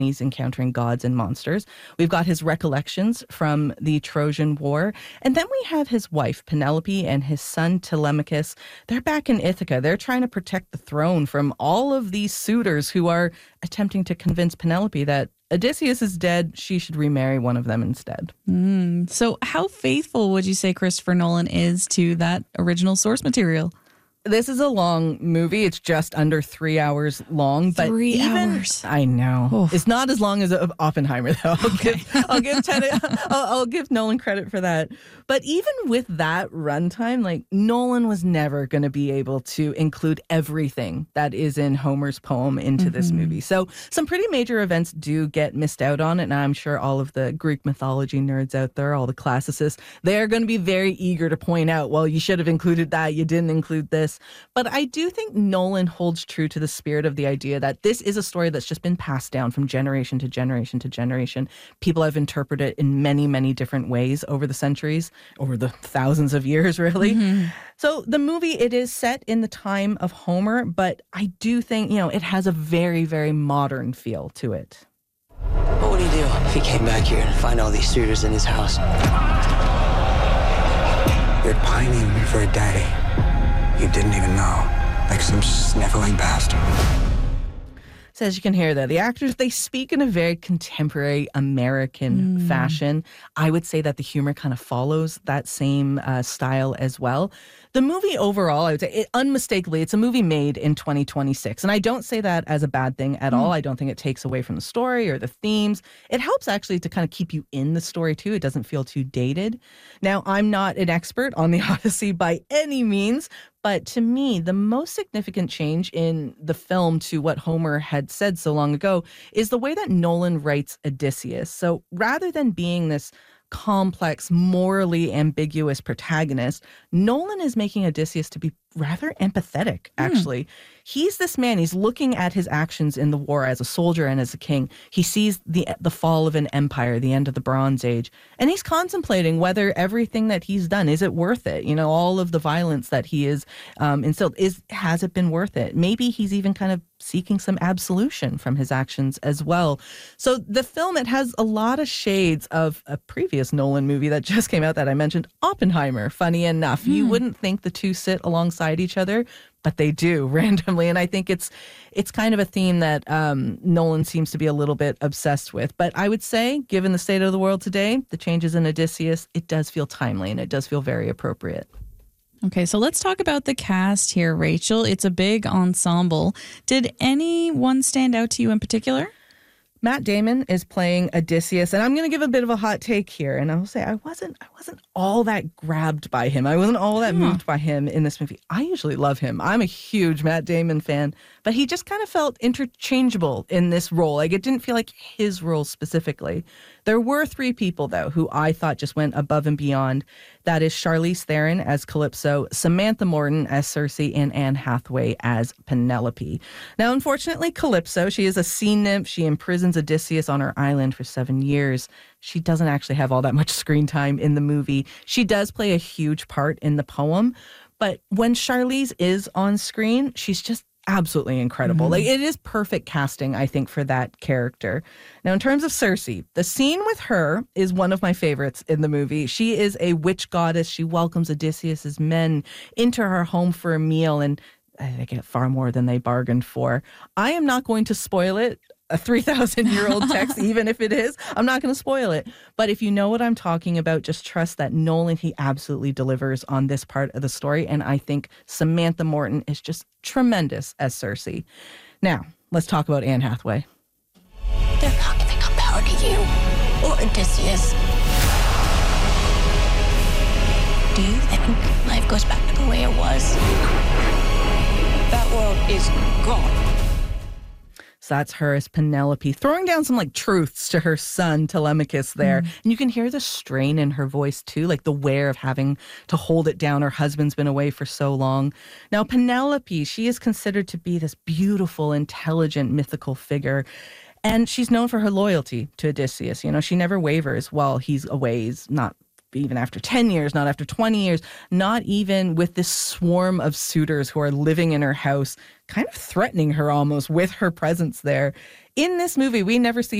he's encountering gods and monsters. We've got his recollections from the Trojan War. And then we have his wife, Penelope, and his son, Telemachus. They're back in Ithaca. They're trying to protect the throne from all of these suitors who are attempting to convince Penelope that Odysseus is dead. She should remarry one of them instead. So how faithful would you say Christopher Nolan is to that original source material? This is a long movie. It's just under 3 hours long. But 3 hours. I know. Oof. It's not as long as Oppenheimer, though. I'll give Nolan credit for that. But even with that runtime, like, Nolan was never going to be able to include everything that is in Homer's poem into this movie. So some pretty major events do get missed out on. And I'm sure all of the Greek mythology nerds out there, all the classicists, they're going to be very eager to point out, well, you should have included that. You didn't include this. But I do think Nolan holds true to the spirit of the idea that this is a story that's just been passed down from generation to generation to generation. People have interpreted it in many, many different ways over the centuries, over the thousands of years, really. So the movie, it is set in the time of Homer, but I do think, it has a very, very modern feel to it. What would he do if he came back here and find all these suitors in his house? They're pining for a daddy. You didn't even know, like some sniveling bastard. So as you can hear, though, the actors, they speak in a very contemporary American fashion. I would say that the humor kind of follows that same style as well. The movie overall, I would say, unmistakably, it's a movie made in 2026. And I don't say that as a bad thing at all. I don't think it takes away from the story or the themes. It helps actually to kind of keep you in the story, too. It doesn't feel too dated. Now, I'm not an expert on the Odyssey by any means, but to me, the most significant change in the film to what Homer had said so long ago is the way that Nolan writes Odysseus. So rather than being this complex, morally ambiguous protagonist, Nolan is making Odysseus to be rather empathetic, actually. He's this man, he's looking at his actions in the war as a soldier and as a king. He sees the fall of an empire, the end of the Bronze Age, and he's contemplating whether everything that he's done, is it worth it? All of the violence that he is instilled, has it been worth it? Maybe he's even kind of seeking some absolution from his actions as well. So the film, it has a lot of shades of a previous Nolan movie that just came out that I mentioned, Oppenheimer, funny enough. You wouldn't think the two sit alongside each other, but they do randomly. And I think it's kind of a theme that Nolan seems to be a little bit obsessed with. But I would say, given the state of the world today, the changes in Odysseus, it does feel timely and it does feel very appropriate. Okay, so let's talk about the cast here, Rachel. It's a big ensemble. Did anyone stand out to you in particular? Matt Damon is playing Odysseus, and I'm going to give a bit of a hot take here, and I will say I wasn't all that grabbed by him. I wasn't all that moved by him in this movie. I usually love him. I'm a huge Matt Damon fan, but he just kind of felt interchangeable in this role. Like, it didn't feel like his role specifically. There were 3 people, though, who I thought just went above and beyond. That is Charlize Theron as Calypso, Samantha Morton as Circe, and Anne Hathaway as Penelope. Now, unfortunately, Calypso, she is a sea nymph. She imprisons Odysseus on her island for 7 years. She doesn't actually have all that much screen time in the movie. She does play a huge part in the poem, but when Charlize is on screen, she's just absolutely incredible. Like, it is perfect casting, I think, for that character. Now, in terms of Circe, the scene with her is one of my favorites in the movie. She is a witch goddess. She welcomes Odysseus's men into her home for a meal, and they get far more than they bargained for. I am not going to spoil it. A 3,000-year-old text, even if it is, I'm not going to spoil it. But if you know what I'm talking about, just trust that Nolan, he absolutely delivers on this part of the story. And I think Samantha Morton is just tremendous as Circe. Now, let's talk about Anne Hathaway. They're not giving up power to you or Odysseus. Do you think life goes back to the way it was? That world is gone. So that's her as Penelope, throwing down some truths to her son Telemachus there. And you can hear the strain in her voice too, like the wear of having to hold it down. Her husband's been away for so long. Now, Penelope, she is considered to be this beautiful, intelligent, mythical figure. And she's known for her loyalty to Odysseus. She never wavers while he's away. He's not even after 10 years, not after 20 years, not even with this swarm of suitors who are living in her house, kind of threatening her almost with her presence there. In this movie, we never see